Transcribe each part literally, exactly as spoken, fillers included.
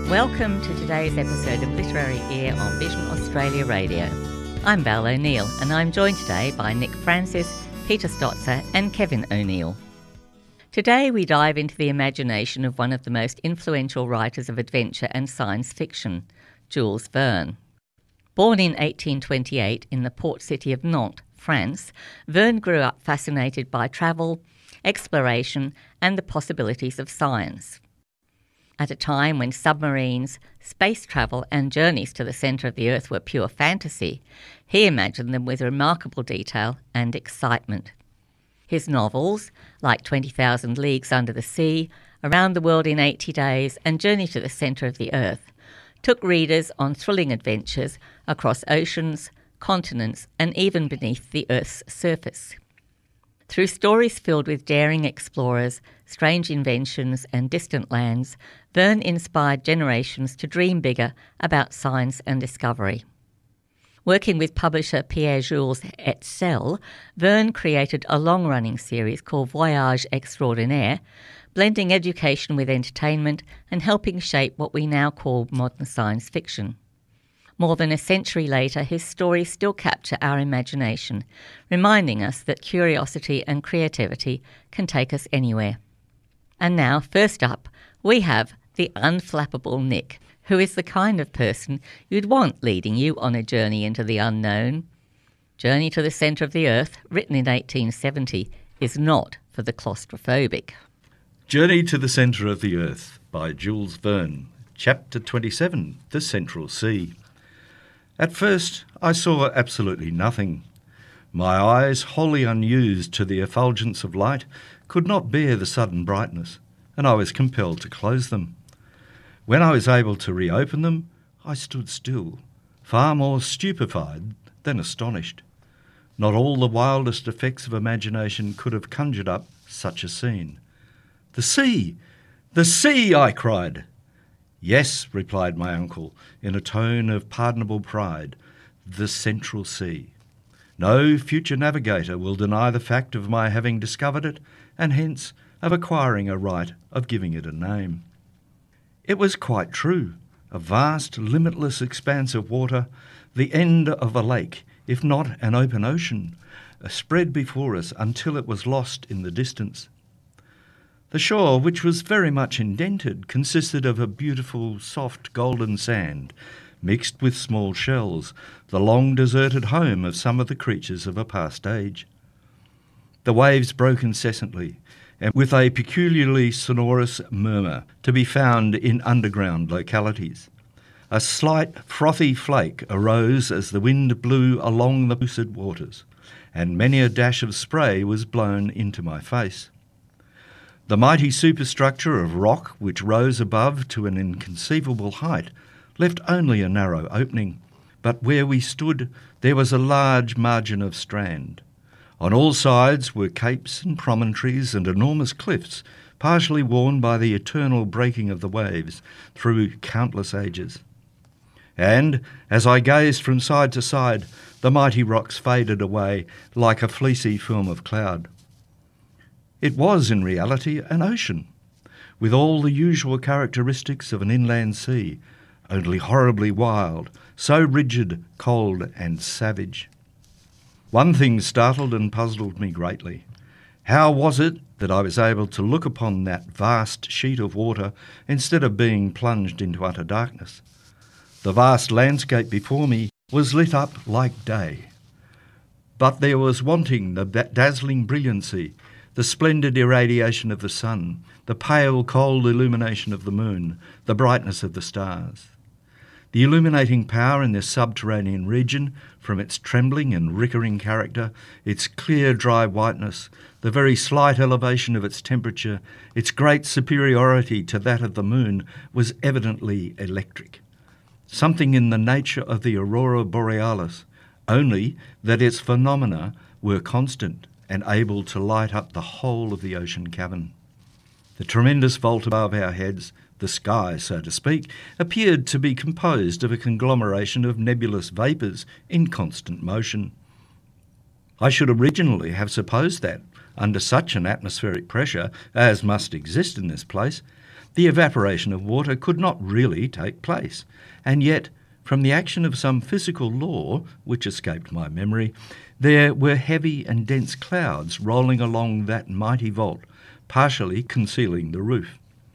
Welcome to today's episode of Literary Ear on Vision Australia Radio. I'm Val O'Neill and I'm joined today by Nick Francis, Peter Stotzer and Kevin O'Neill. Today we dive into the imagination of one of the most influential writers of adventure and science fiction, Jules Verne. Born in eighteen twenty-eight in the port city of Nantes, France, Verne grew up fascinated by travel, exploration and the possibilities of science. At a time when submarines, space travel and journeys to the centre of the Earth were pure fantasy, he imagined them with remarkable detail and excitement. His novels, like twenty thousand Leagues Under the Sea, Around the World in eighty days and Journey to the Centre of the Earth, took readers on thrilling adventures across oceans, continents and even beneath the Earth's surface. Through stories filled with daring explorers, strange inventions and distant lands, Verne inspired generations to dream bigger about science and discovery. Working with publisher Pierre-Jules Hetzel, Verne created a long-running series called Voyage Extraordinaire, blending education with entertainment and helping shape what we now call modern science fiction. More than a century later, his stories still capture our imagination, reminding us that curiosity and creativity can take us anywhere. And now, first up, we have the unflappable Nick, who is the kind of person you'd want leading you on a journey into the unknown. Journey to the Centre of the Earth, written in eighteen seventy, is not for the claustrophobic. Journey to the Centre of the Earth by Jules Verne, Chapter twenty-seven, The Central Sea. At first I saw absolutely nothing. My eyes, wholly unused to the effulgence of light, could not bear the sudden brightness, and I was compelled to close them. When I was able to reopen them, I stood still, far more stupefied than astonished. Not all the wildest effects of imagination could have conjured up such a scene. "The sea! The sea!" I cried. "Yes," replied my uncle, in a tone of pardonable pride, "the Central Sea. No future navigator will deny the fact of my having discovered it, and hence of acquiring a right of giving it a name." It was quite true. A vast, limitless expanse of water, the end of a lake, if not an open ocean, spread before us until it was lost in the distance. The shore, which was very much indented, consisted of a beautiful, soft, golden sand, mixed with small shells, the long deserted home of some of the creatures of a past age. The waves broke incessantly, and with a peculiarly sonorous murmur to be found in underground localities. A slight frothy flake arose as the wind blew along the lucid waters, and many a dash of spray was blown into my face. The mighty superstructure of rock which rose above to an inconceivable height left only a narrow opening, but where we stood there was a large margin of strand. On all sides were capes and promontories and enormous cliffs, partially worn by the eternal breaking of the waves through countless ages. And, as I gazed from side to side, the mighty rocks faded away like a fleecy film of cloud. It was, in reality, an ocean, with all the usual characteristics of an inland sea, only horribly wild, so rigid, cold and savage. One thing startled and puzzled me greatly. How was it that I was able to look upon that vast sheet of water instead of being plunged into utter darkness? The vast landscape before me was lit up like day. But there was wanting the dazzling brilliancy, the splendid irradiation of the sun, the pale, cold illumination of the moon, the brightness of the stars. The illuminating power in this subterranean region, from its trembling and rickering character, its clear, dry whiteness, the very slight elevation of its temperature, its great superiority to that of the moon, was evidently electric. Something in the nature of the aurora borealis, only that its phenomena were constant and able to light up the whole of the ocean cavern. The tremendous vault above our heads, the sky, so to speak, appeared to be composed of a conglomeration of nebulous vapours in constant motion. I should originally have supposed that, under such an atmospheric pressure as must exist in this place, the evaporation of water could not really take place, and yet, from the action of some physical law, which escaped my memory, there were heavy and dense clouds rolling along that mighty vault, partially concealing the roof.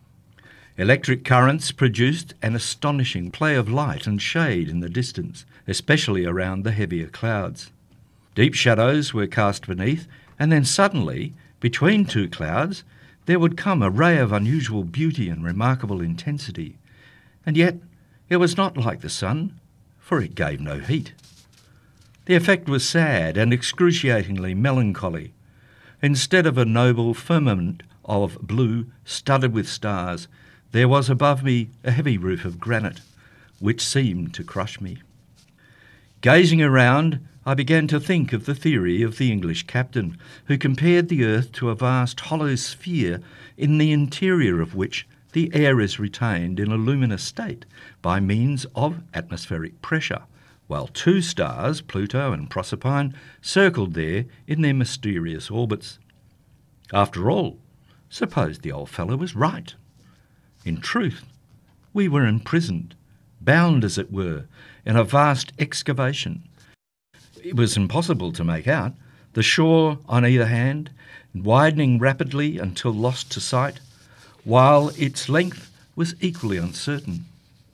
Electric currents produced an astonishing play of light and shade in the distance, especially around the heavier clouds. Deep shadows were cast beneath, and then suddenly, between two clouds, there would come a ray of unusual beauty and remarkable intensity. And yet it was not like the sun, for it gave no heat. The effect was sad and excruciatingly melancholy. Instead of a noble firmament of blue studded with stars, there was above me a heavy roof of granite, which seemed to crush me. Gazing around, I began to think of the theory of the English captain, who compared the earth to a vast hollow sphere in the interior of which the air is retained in a luminous state by means of atmospheric pressure, while two stars, Pluto and Proserpine, circled there in their mysterious orbits. After all, suppose the old fellow was right. In truth, we were imprisoned, bound as it were, in a vast excavation. It was impossible to make out, the shore on either hand, widening rapidly until lost to sight, while its length was equally uncertain.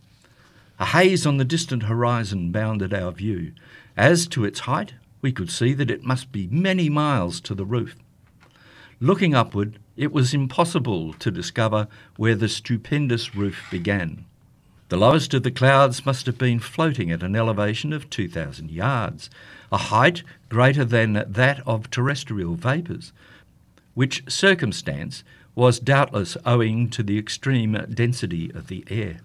A haze on the distant horizon bounded our view. As to its height, we could see that it must be many miles to the roof. Looking upward, it was impossible to discover where the stupendous roof began. The lowest of the clouds must have been floating at an elevation of two thousand yards, a height greater than that of terrestrial vapours, which circumstance was doubtless owing to the extreme density of the air.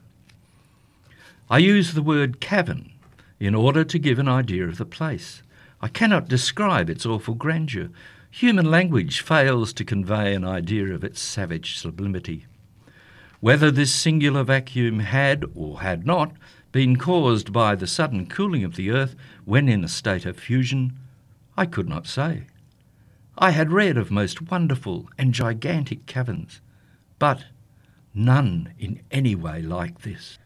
I use the word cavern in order to give an idea of the place. I cannot describe its awful grandeur. Human language fails to convey an idea of its savage sublimity. Whether this singular vacuum had or had not been caused by the sudden cooling of the earth when in a state of fusion, I could not say. I had read of most wonderful and gigantic caverns, but none in any way like this.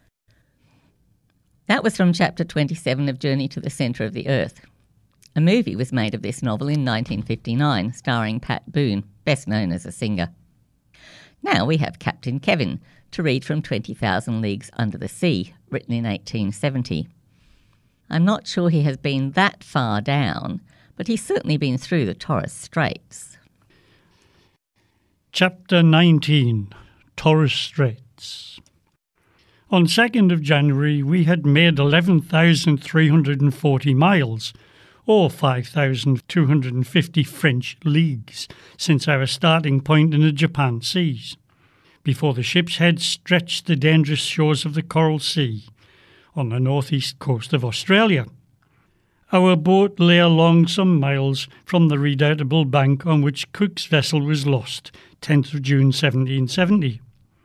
That was from chapter twenty-seven of Journey to the Centre of the Earth. A movie was made of this novel in nineteen fifty-nine, starring Pat Boone, best known as a singer. Now we have Captain Kevin to read from twenty thousand Leagues Under the Sea, written in eighteen seventy. I'm not sure he has been that far down, but he's certainly been through the Torres Straits. Chapter nineteen, Torres Straits. On second of January we had made eleven thousand three hundred forty miles, or five thousand two hundred fifty French leagues, since our starting point in the Japan Seas, before the ship's head stretched the dangerous shores of the Coral Sea, on the northeast coast of Australia. Our boat lay along some miles from the redoubtable bank on which Cook's vessel was lost, tenth of June seventeen seventy.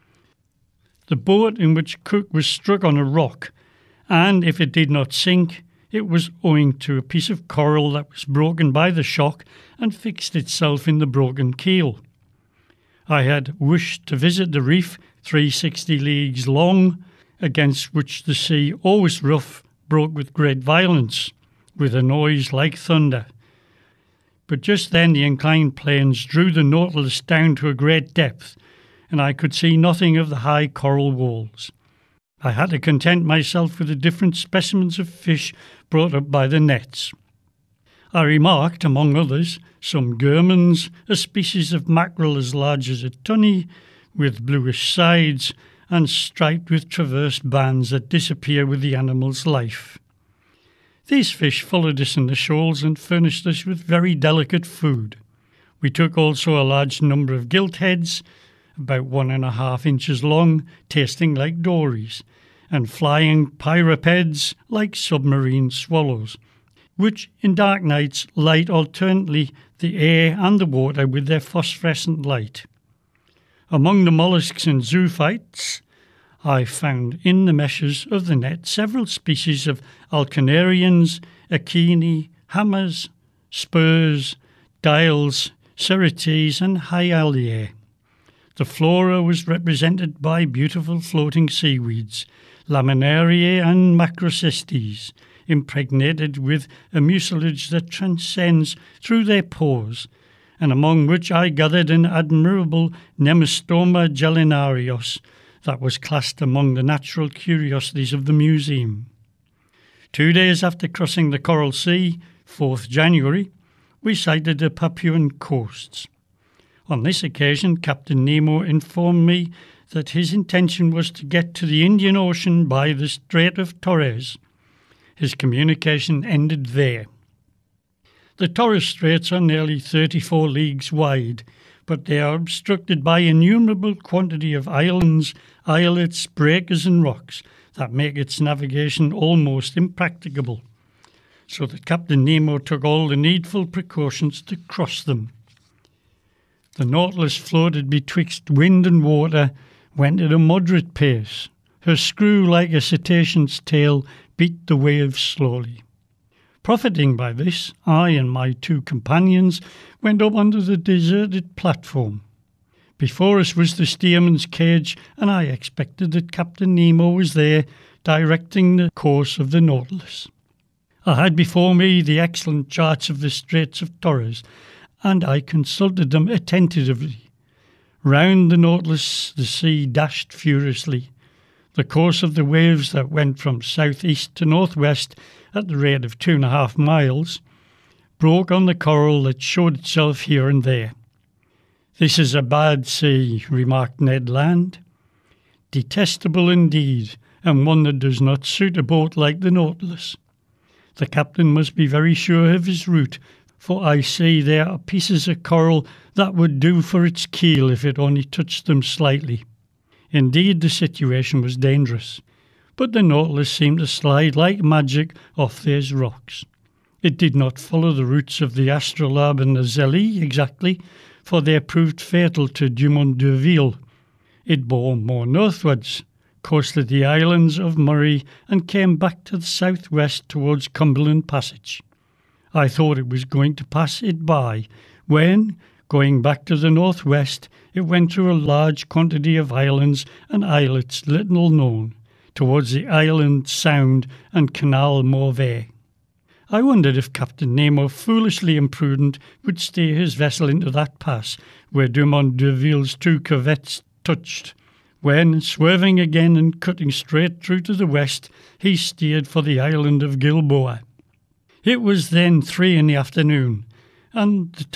The boat in which Cook was struck on a rock, and if it did not sink, it was owing to a piece of coral that was broken by the shock and fixed itself in the broken keel. I had wished to visit the reef, three hundred sixty leagues long, against which the sea, always rough, broke with great violence, with a noise like thunder. But just then the inclined planes drew the Nautilus down to a great depth, and I could see nothing of the high coral walls. I had to content myself with the different specimens of fish brought up by the nets. I remarked, among others, some germans, a species of mackerel as large as a tunny, with bluish sides, and striped with traverse bands that disappear with the animal's life. These fish followed us in the shoals and furnished us with very delicate food. We took also a large number of giltheads, about one and a half inches long, tasting like dories, and flying pyropeds like submarine swallows, which in dark nights light alternately the air and the water with their phosphorescent light. Among the molluscs and zoophytes, I found in the meshes of the net several species of alcanarians, echini, hammers, spurs, dials, ceretes, and hyaliae. The flora was represented by beautiful floating seaweeds, Laminariae and Macrocystes, impregnated with a mucilage that transcends through their pores, and among which I gathered an admirable Nemestoma gelinarios that was classed among the natural curiosities of the museum. Two days after crossing the Coral Sea, fourth January, we sighted the Papuan coasts. On this occasion, Captain Nemo informed me that his intention was to get to the Indian Ocean by the Strait of Torres. His communication ended there. The Torres Straits are nearly thirty-four leagues wide, but they are obstructed by innumerable quantity of islands, islets, breakers and rocks that make its navigation almost impracticable, so that Captain Nemo took all the needful precautions to cross them. The Nautilus floated betwixt wind and water, went at a moderate pace. Her screw, like a cetacean's tail, beat the waves slowly. Profiting by this, I and my two companions went up onto the deserted platform. Before us was the steerman's cage, and I expected that Captain Nemo was there, directing the course of the Nautilus. I had before me the excellent charts of the Straits of Torres, and I consulted them attentively. Round the Nautilus the sea dashed furiously. The course of the waves that went from south-east to north-west at the rate of two and a half miles broke on the coral that showed itself here and there. "This is a bad sea," remarked Ned Land. "Detestable indeed, and one that does not suit a boat like the Nautilus. The captain must be very sure of his route, for I see there are pieces of coral that would do for its keel if it only touched them slightly." Indeed, the situation was dangerous, but the Nautilus seemed to slide like magic off those rocks. It did not follow the routes of the Astrolabe and the Zélie exactly, for they proved fatal to Dumont d'Urville. It bore more northwards, coasted the islands of Murray, and came back to the southwest towards Cumberland Passage. I thought it was going to pass it by, when, going back to the northwest, it went through a large quantity of islands and islets little known, towards the Island Sound and Canal Mauvais. I wondered if Captain Nemo, foolishly imprudent, would steer his vessel into that pass where Dumont d'Urville's two corvettes touched, when, swerving again and cutting straight through to the west, he steered for the island of Gilboa. It was then three in the afternoon, and the